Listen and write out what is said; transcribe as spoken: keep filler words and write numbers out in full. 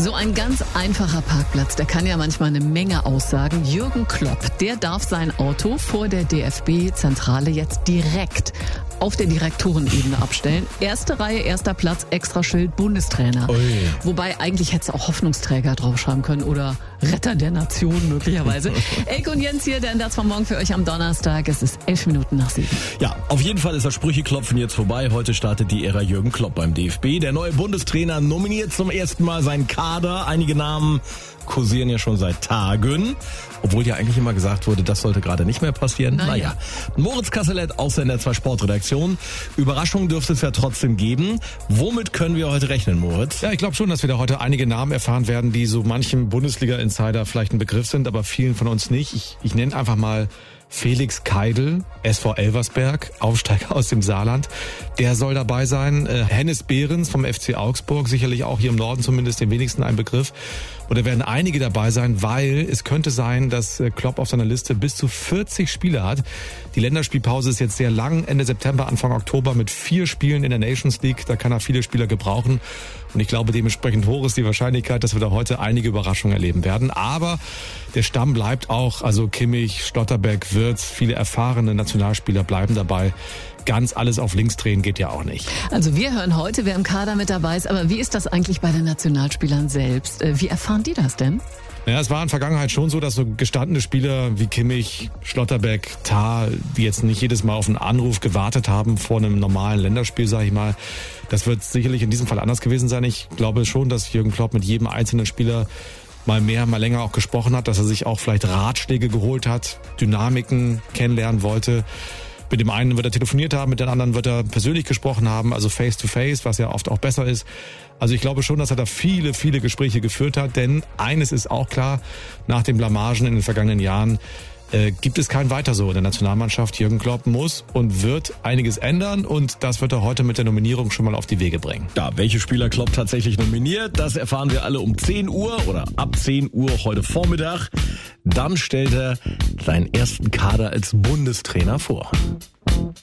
So ein ganz einfacher Parkplatz, der kann ja manchmal eine Menge aussagen. Jürgen Klopp, der darf sein Auto vor der D F B-Zentrale jetzt direkt auf der Direktorenebene abstellen. Erste Reihe, erster Platz, Extraschild, Bundestrainer. Ui. Wobei eigentlich hätte es auch Hoffnungsträger draufschreiben können oder Retter der Nation möglicherweise. Elke und Jens hier, der das von morgen für euch am Donnerstag. Es ist elf Minuten nach sieben. Ja, auf jeden Fall ist das Sprücheklopfen jetzt vorbei. Heute startet die Ära Jürgen Klopp beim D F B. Der neue Bundestrainer nominiert zum ersten Mal seinen Kader. Einige Namen kursieren ja schon seit Tagen. Obwohl ja eigentlich immer gesagt wurde, das sollte gerade nicht mehr passieren. Naja. naja. Moritz Kasselet aus der N D R zwei Sportredaktion. Überraschungen dürfte es ja trotzdem geben. Womit können wir heute rechnen, Moritz? Ja, ich glaube schon, dass wir da heute einige Namen erfahren werden, die so manchem Bundesliga-Insider vielleicht ein Begriff sind, aber vielen von uns nicht. Ich, ich nenne einfach mal Felix Keidel, S V Elversberg, Aufsteiger aus dem Saarland. Der soll dabei sein. Äh, Hennes Behrens vom F C Augsburg, sicherlich auch hier im Norden zumindest den wenigsten ein Begriff. Und da werden einige dabei sein, weil es könnte sein, dass Klopp auf seiner Liste bis zu vierzig Spieler hat. Die Länderspielpause ist jetzt sehr lang, Ende September, Anfang Oktober mit vier Spielen in der Nations League. Da kann er viele Spieler gebrauchen. Und ich glaube, dementsprechend hoch ist die Wahrscheinlichkeit, dass wir da heute einige Überraschungen erleben werden. Aber der Stamm bleibt auch, also Kimmich, Schlotterbeck, Wirtz, viele erfahrene Nationalspieler bleiben dabei. Ganz alles auf links drehen geht ja auch nicht. Also wir hören heute, wer im Kader mit dabei ist. Aber wie ist das eigentlich bei den Nationalspielern selbst? Wie erfahren die das denn? Ja, es war in der Vergangenheit schon so, dass so gestandene Spieler wie Kimmich, Schlotterbeck, Tah, die jetzt nicht jedes Mal auf einen Anruf gewartet haben vor einem normalen Länderspiel, sage ich mal. Das wird sicherlich in diesem Fall anders gewesen sein. Ich glaube schon, dass Jürgen Klopp mit jedem einzelnen Spieler mal mehr, mal länger auch gesprochen hat, dass er sich auch vielleicht Ratschläge geholt hat, Dynamiken kennenlernen wollte. Mit dem einen wird er telefoniert haben, mit den anderen wird er persönlich gesprochen haben, also face to face, was ja oft auch besser ist. Also ich glaube schon, dass er da viele, viele Gespräche geführt hat, denn eines ist auch klar, nach den Blamagen in den vergangenen Jahren äh, gibt es kein Weiter so in der Nationalmannschaft. Jürgen Klopp muss und wird einiges ändern und das wird er heute mit der Nominierung schon mal auf die Wege bringen. Ja, welche Spieler Klopp tatsächlich nominiert, das erfahren wir alle um zehn Uhr oder ab zehn Uhr heute Vormittag. Dann stellt er seinen ersten Kader als Bundestrainer vor.